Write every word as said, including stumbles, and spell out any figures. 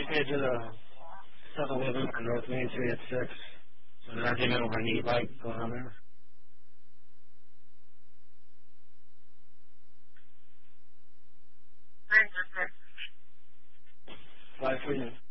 edge of the seven eleven on North Main Street at six. So there's an argument over an e-bike going on there. Bye for you.